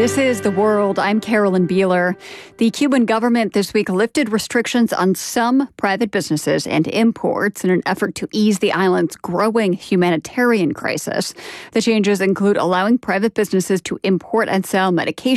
This is The World. I'm Carolyn Beeler. The Cuban government this week lifted restrictions on some private businesses and imports in an effort to ease the island's growing humanitarian crisis. The changes include allowing private businesses to import and sell medication